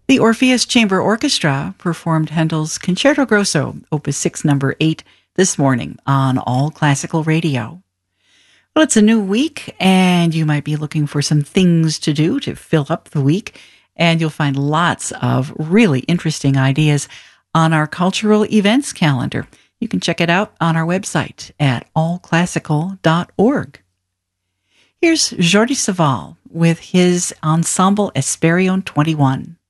The Orpheus Chamber Orchestra performed Handel's Concerto Grosso, Opus 6, number 8, this morning on All Classical Radio. Well, it's a new week, and you might be looking for some things to do to fill up the week, and you'll find lots of really interesting ideas on our cultural events calendar. You can check it out on our website at allclassical.org. Here's Jordi Savall with his Ensemble Esperion 21.